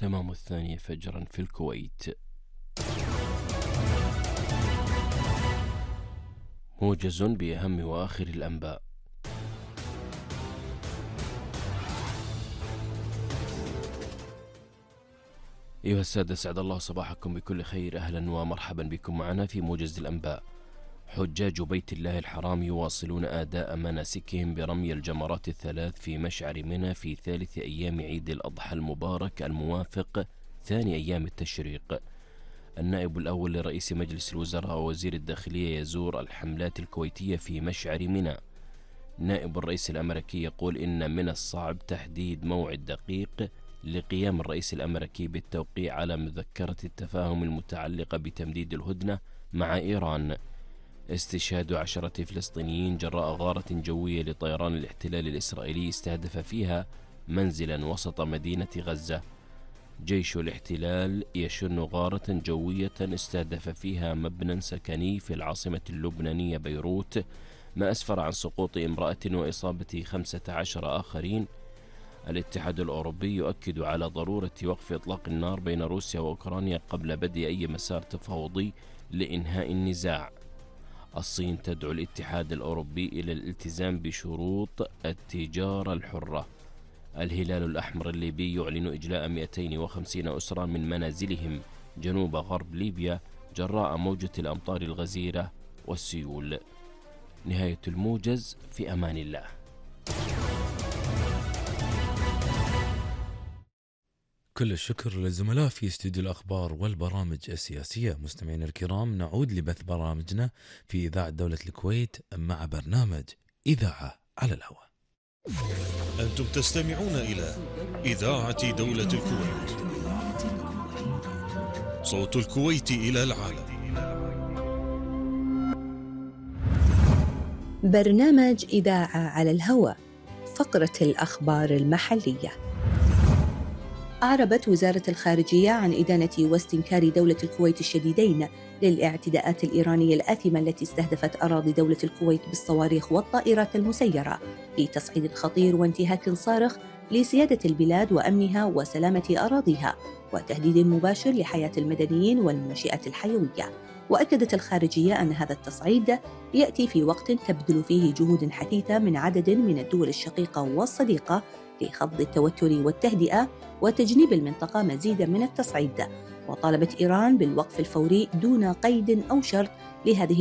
تمام 2 فجرا في الكويت. موجز بأهم وآخر الأنباء. أيها السادة، سعد الله صباحكم بكل خير. أهلا ومرحبا بكم معنا في موجز الأنباء. حجاج بيت الله الحرام يواصلون أداء مناسكهم برمي الجمرات الثلاث في مشعر منى في ثالث أيام عيد الأضحى المبارك الموافق ثاني أيام التشريق. النائب الأول لرئيس مجلس الوزراء ووزير الداخلية يزور الحملات الكويتية في مشعر منى. نائب الرئيس الأمريكي يقول إن من الصعب تحديد موعد دقيق لقيام الرئيس الأمريكي بالتوقيع على مذكرة التفاهم المتعلقة بتمديد الهدنة مع إيران. استشهاد 10 فلسطينيين جراء غارة جوية لطيران الاحتلال الإسرائيلي استهدف فيها منزلا وسط مدينة غزة. جيش الاحتلال يشن غارة جوية استهدف فيها مبنى سكني في العاصمة اللبنانية بيروت، ما أسفر عن سقوط امرأة وإصابة 15 آخرين. الاتحاد الأوروبي يؤكد على ضرورة وقف إطلاق النار بين روسيا وأوكرانيا قبل بدء أي مسار تفاوضي لإنهاء النزاع. الصين تدعو الاتحاد الأوروبي إلى الالتزام بشروط التجارة الحرة. الهلال الأحمر الليبي يعلن إجلاء 250 أسرة من منازلهم جنوب غرب ليبيا جراء موجة الأمطار الغزيرة والسيول. نهاية الموجز، في أمان الله. كل الشكر للزملاء في استوديو الأخبار والبرامج السياسية. مستمعينا الكرام، نعود لبث برامجنا في إذاعة دولة الكويت مع برنامج إذاعة على الهواء. أنتم تستمعون إلى إذاعة دولة الكويت، صوت الكويت إلى العالم. برنامج إذاعة على الهواء، فقرة الأخبار المحلية. أعربت وزارة الخارجية عن إدانة واستنكار دولة الكويت الشديدين للاعتداءات الإيرانية الآثمة التي استهدفت أراضي دولة الكويت بالصواريخ والطائرات المسيرة في تصعيد خطير وانتهاك صارخ لسيادة البلاد وأمنها وسلامة أراضيها، وتهديد مباشر لحياة المدنيين والمنشئات الحيوية. وأكدت الخارجية أن هذا التصعيد يأتي في وقت تبذل فيه جهود حثيثة من عدد من الدول الشقيقة والصديقة لخفض التوتر والتهدئة وتجنيب المنطقة مزيدا من التصعيد. وطالبت إيران بالوقف الفوري دون قيد أو شرط لهذه